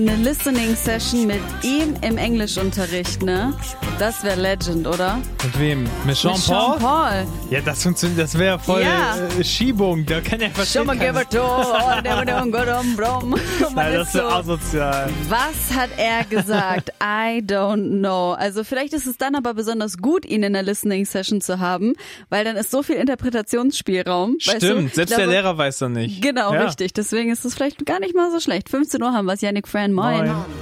Eine Listening-Session mit ihm im Englischunterricht, ne? Das wäre Legend, oder? Mit wem? Mit Jean-Paul? Jean-Paul. Ja, das funktioniert, das wäre voll Schiebung. Da kann ja verstehen. Nein, das ist so asozial. Was hat er gesagt? I don't know. Also vielleicht ist es dann aber besonders gut, ihn in der Listening-Session zu haben, weil dann ist so viel Interpretationsspielraum. Stimmt, weißt du? selbst der Lehrer weiß dann nicht. Genau, richtig. Deswegen ist es vielleicht gar nicht mal so schlecht. 15 Uhr haben wir es, Yannick Fran, moin.